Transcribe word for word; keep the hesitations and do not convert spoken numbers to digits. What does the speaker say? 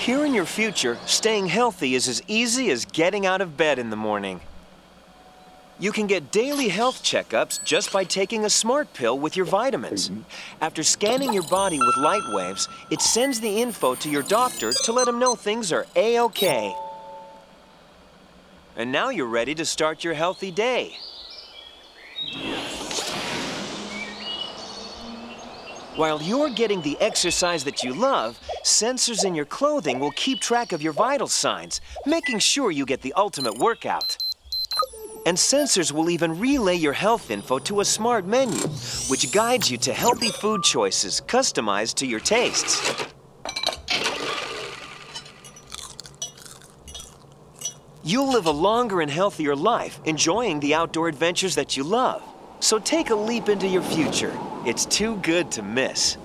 Here in your future, staying healthy is as easy as getting out of bed in the morning. You can get daily health checkups just by taking a smart pill with your vitamins. After scanning your body with light waves, it sends the info to your doctor to let him know things are A-OK. And now you're ready to start your healthy day. While you're getting the exercise that you love, sensors in your clothing will keep track of your vital signs, making sure you get the ultimate workout. And sensors will even relay your health info to a smart menu, which guides you to healthy food choices customized to your tastes. You'll live a longer and healthier life, enjoying the outdoor adventures that you love. So take a leap into your future. It's too good to miss.